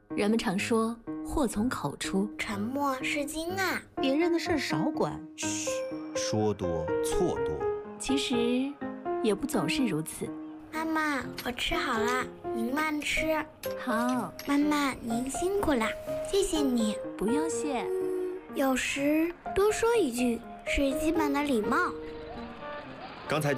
人们常说祸从口出， 沉默是金啊。 别人的事少管。 嘘，说多错多。 其实也不总是如此。 妈妈，我吃好了，您慢吃。 好， 妈妈，您辛苦了，谢谢你。 不用谢。 有时多说一句是基本的礼貌。 刚才